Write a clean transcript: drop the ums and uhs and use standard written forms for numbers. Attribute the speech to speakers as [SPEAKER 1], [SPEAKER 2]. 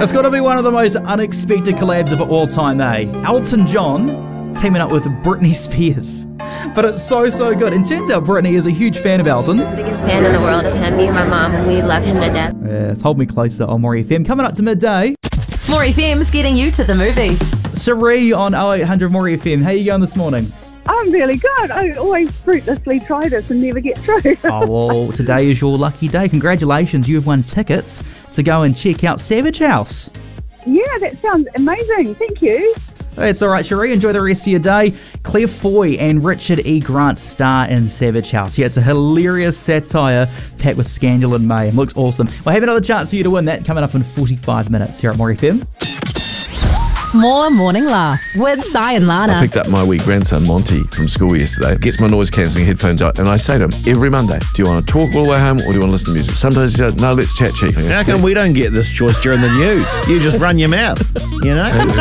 [SPEAKER 1] It's got to be one of the most unexpected collabs of all time, eh? Elton John teaming up with Britney Spears. But it's so good. And turns out Britney is a huge fan of Elton.
[SPEAKER 2] Biggest fan in the world of him. Me and my mom, we love him to death.
[SPEAKER 1] Yeah, it's Hold Me Closer on More FM. Coming up to midday.
[SPEAKER 3] More FM's getting you to the movies.
[SPEAKER 1] Cherie on 0800 More FM. How you going this morning?
[SPEAKER 4] I'm really good. I always fruitlessly try this and never get through.
[SPEAKER 1] Oh, well, today is your lucky day. Congratulations. You have won tickets to go and check out Savage House.
[SPEAKER 4] Yeah, that sounds amazing. Thank you.
[SPEAKER 1] It's all right, Cherie. Enjoy the rest of your day. Claire Foy and Richard E. Grant star in Savage House. Yeah, it's a hilarious satire packed with scandal and mayhem. Looks awesome. We'll have another chance for you to win that coming up in 45 minutes here at More FM.
[SPEAKER 3] More morning laughs with Si and Lana.
[SPEAKER 5] I picked up my wee grandson, Monty, from school yesterday. Gets my noise-cancelling headphones out, and I say to him, every Monday, do you want to talk all the way home or do you want to listen to music? Sometimes he says, no, let's chat, Chief.
[SPEAKER 6] How come we don't get this choice during the news? You just run your mouth, you know?